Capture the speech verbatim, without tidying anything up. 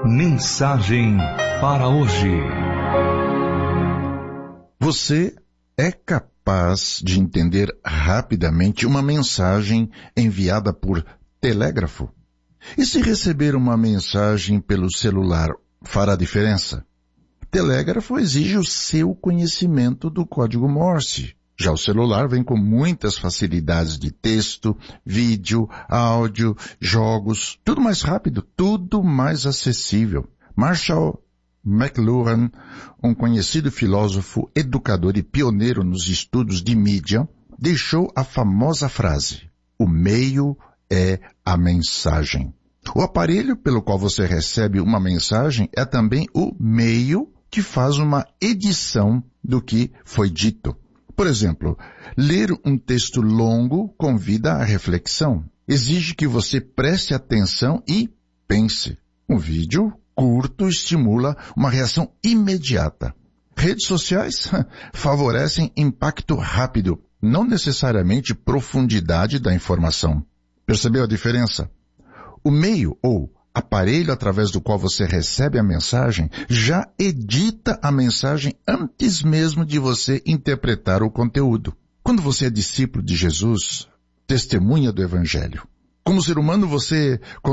Mensagem para hoje. Você é capaz de entender rapidamente uma mensagem enviada por telégrafo? E se receber uma mensagem pelo celular, fará diferença? Telégrafo exige o seu conhecimento do código Morse. Já o celular vem com muitas facilidades de texto, vídeo, áudio, jogos, tudo mais rápido, tudo mais acessível. Marshall McLuhan, um conhecido filósofo, educador e pioneiro nos estudos de mídia, deixou a famosa frase: o meio é a mensagem. O aparelho pelo qual você recebe uma mensagem é também o meio que faz uma edição do que foi dito. Por exemplo, ler um texto longo convida à reflexão. Exige que você preste atenção e pense. Um vídeo curto estimula uma reação imediata. Redes sociais favorecem impacto rápido, não necessariamente profundidade da informação. Percebeu a diferença? O meio ou aparelho através do qual você recebe a mensagem já edita a mensagem antes mesmo de você interpretar o conteúdo. Quando você é discípulo de Jesus, testemunha do Evangelho. Como ser humano, você